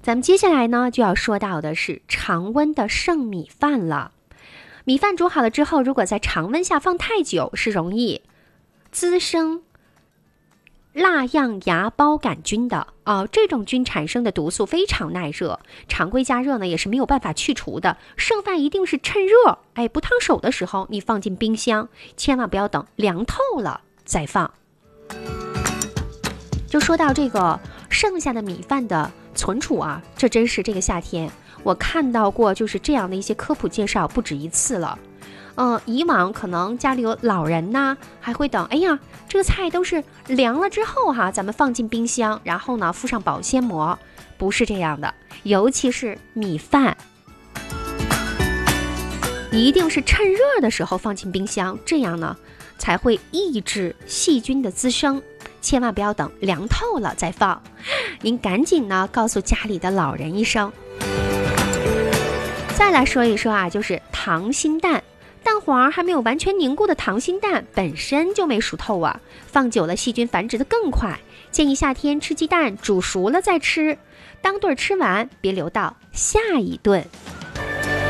咱们接下来呢就要说到的是常温的剩米饭了。米饭煮好了之后，如果在常温下放太久，是容易滋生蜡样芽孢杆菌的这种菌产生的毒素非常耐热，常规加热呢也是没有办法去除的。剩饭一定是趁热，不烫手的时候你放进冰箱，千万不要等凉透了再放。就说到这个剩下的米饭的存储啊，这真是这个夏天我看到过就是这样的一些科普介绍不止一次了。以往可能家里有老人呐，还会等，这个菜都是凉了之后咱们放进冰箱，然后呢敷上保鲜膜，不是这样的。尤其是米饭，一定是趁热的时候放进冰箱，这样呢才会抑制细菌的滋生。千万不要等凉透了再放，您赶紧呢告诉家里的老人一声。再来说一说就是溏心蛋。蛋黄还没有完全凝固的溏心蛋本身就没熟透放久了细菌繁殖的更快。建议夏天吃鸡蛋煮熟了再吃，当顿吃完别留到下一顿。